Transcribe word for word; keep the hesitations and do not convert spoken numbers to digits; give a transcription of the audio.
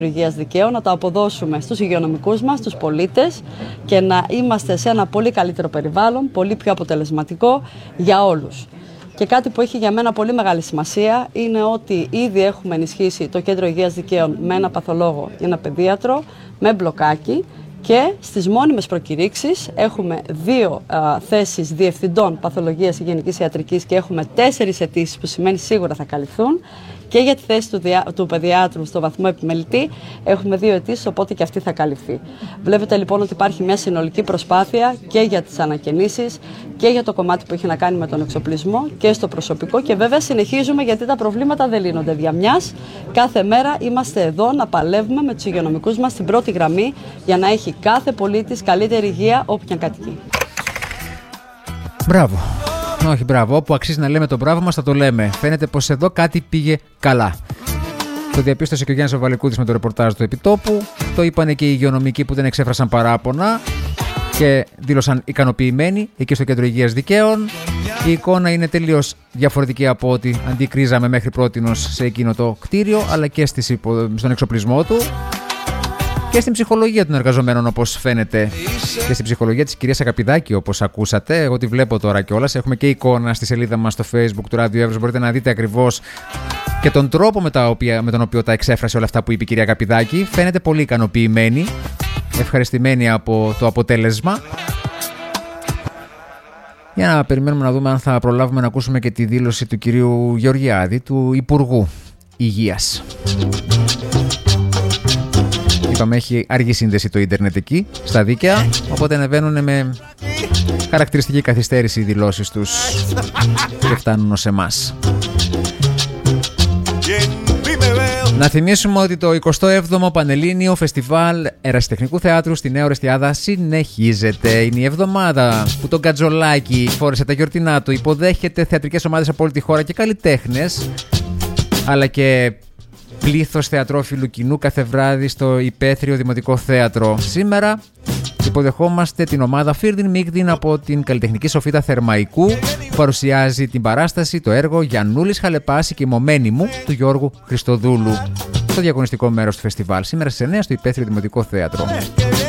υγείας δικαίου, να το αποδώσουμε στους υγειονομικούς μας, στους πολίτες και να είμαστε σε ένα πολύ καλύτερο περιβάλλον, πολύ πιο αποτελεσματικό για όλους. Και κάτι που έχει για μένα πολύ μεγάλη σημασία είναι ότι ήδη έχουμε ενισχύσει το Κέντρο Υγείας Δικαίων με ένα παθολόγο και ένα παιδίατρο, με μπλοκάκι, και στις μόνιμες προκηρύξεις έχουμε δύο α, θέσεις διευθυντών παθολογίας γενικής ιατρικής και έχουμε τέσσερις αιτήσεις, που σημαίνει σίγουρα θα καλυφθούν. Και για τη θέση του, δια, του παιδιάτρου στο βαθμό επιμελητή έχουμε δύο αιτήσεις, οπότε και αυτή θα καλυφθεί. Βλέπετε λοιπόν ότι υπάρχει μια συνολική προσπάθεια και για τις ανακαινήσεις και για το κομμάτι που έχει να κάνει με τον εξοπλισμό και στο προσωπικό, και βέβαια συνεχίζουμε, γιατί τα προβλήματα δεν λύνονται δια μιας. Κάθε μέρα είμαστε εδώ να παλεύουμε με τους υγειονομικούς μας στην πρώτη γραμμή για να έχει κάθε πολίτης καλύτερη υγεία όπου και αν κατοικεί. Μπράβο. Όχι, μπράβο. Όπου αξίζει να λέμε το μπράβο μας, θα το λέμε. Φαίνεται πως εδώ κάτι πήγε καλά. Το διαπίστωσε και ο Γιάννης Βαλικούδης με το ρεπορτάζ του επιτόπου. Το είπανε και οι υγειονομικοί που δεν εξέφρασαν παράπονα και δήλωσαν ικανοποιημένοι εκεί στο Κέντρο Υγείας Δικαίων. Η εικόνα είναι τελείως διαφορετική από ό,τι αντικρίζαμε μέχρι πρότινος σε εκείνο το κτίριο, αλλά και στον εξοπλισμό του και στην ψυχολογία των εργαζομένων, όπως φαίνεται, και στην ψυχολογία της κυρίας Αγαπηδάκη, όπως ακούσατε. Εγώ τη βλέπω τώρα κιόλας. Έχουμε και εικόνα στη σελίδα μας στο Facebook του Ράδιο Εύρος. Μπορείτε να δείτε ακριβώς και τον τρόπο με, τα οποία, με τον οποίο τα εξέφρασε όλα αυτά που είπε η κυρία Αγαπηδάκη. Φαίνεται πολύ ικανοποιημένη, ευχαριστημένη από το αποτέλεσμα. Για να περιμένουμε να δούμε αν θα προλάβουμε να ακούσουμε και τη δήλωση του κυρίου Γεωργιάδη, του Υπουργού Υγείας. Είπαμε, έχει αργή σύνδεση το ίντερνετ εκεί, στα δίκαια, οπότε ανεβαίνουν με χαρακτηριστική καθυστέρηση οι δηλώσεις τους και φτάνουν ως εμάς. Να θυμίσουμε ότι το εικοστό έβδομο Πανελλήνιο Φεστιβάλ Ερασιτεχνικού Θεάτρου στη Νέα Ορεστιάδα συνεχίζεται. Είναι η εβδομάδα που το Γκατζολάκι φόρεσε τα γιορτινά του, υποδέχεται θεατρικές ομάδες από όλη τη χώρα και καλλιτέχνες, αλλά και πλήθος θεατρόφιλου κοινού κάθε βράδυ στο Υπαίθριο Δημοτικό Θέατρο. Σήμερα υποδεχόμαστε την ομάδα Φίρδιν Μίγδιν από την καλλιτεχνική σοφίτα Θερμαϊκού, που παρουσιάζει την παράσταση, το έργο Γιαννούλης Χαλεπάς, η κοιμωμένη μου, του Γιώργου Χριστοδούλου, στο διαγωνιστικό μέρος του φεστιβάλ. Σήμερα στις εννιά στο Υπαίθριο Δημοτικό Θέατρο.